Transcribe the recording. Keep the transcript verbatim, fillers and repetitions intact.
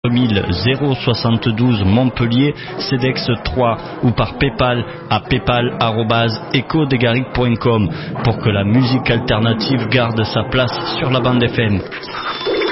mille zéro soixante-douze Montpellier, Cedex trois, ou par Paypal à paypal arobase echo des garrigues point com pour que la musique alternative garde sa place sur la bande F M.